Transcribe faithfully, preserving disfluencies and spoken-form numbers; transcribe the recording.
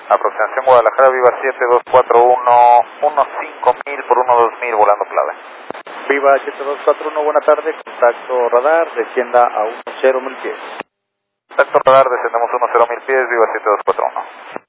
Aproximación Guadalajara, Viva siete dos cuatro uno, uno cinco mil por uno dos mil, volando clave. Viva siete dos cuatro uno, buena tarde, contacto radar, descienda a uno cero mil pies. Contacto radar, descendemos uno cero mil pies, Viva siete dos cuatro uno.